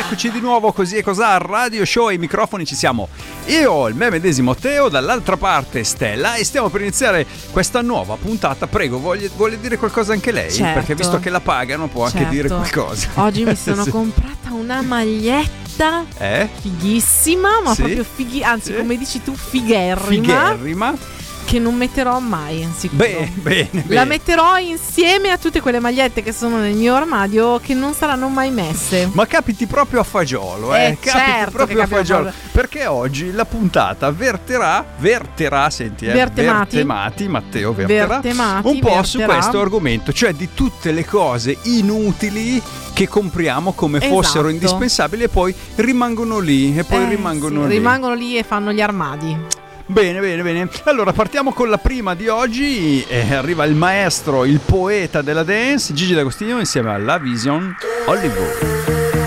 eccoci di nuovo Così e Cosà Radio Show. Ai microfoni ci siamo io, il me medesimo Teo, dall'altra parte Stella, e stiamo per iniziare questa nuova puntata. Prego, vuole dire qualcosa anche lei? Certo. Perché visto che la pagano può anche dire qualcosa. Oggi mi sono comprata una maglietta fighissima, ma sì? proprio anzi, come dici tu, figherrima. Che non metterò mai, sicuro. Bene. La metterò insieme a tutte quelle magliette che sono nel mio armadio, che non saranno mai messe. Ma capiti proprio a fagiolo, capiti certo proprio a fagiolo. Perché oggi la puntata vertemati, Matteo verterà un po' su questo argomento, cioè di tutte le cose inutili che compriamo come fossero indispensabili e poi rimangono lì rimangono lì e fanno gli armadi. Bene. Allora partiamo con la prima di oggi. Arriva il maestro, il poeta della dance, Gigi D'Agostino, insieme alla Vision Hollywood.